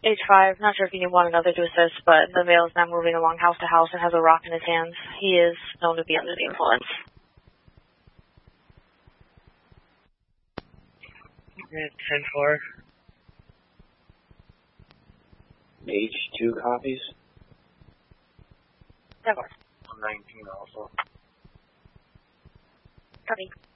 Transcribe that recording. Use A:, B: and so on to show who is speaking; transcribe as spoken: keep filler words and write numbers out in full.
A: H five, not sure if you want another to assist, but the male is now moving along house to house and has a rock in his hands. He is known to be under the influence.
B: ten four.
C: H two copies.
A: ten four.
B: nineteen also.
A: Copy.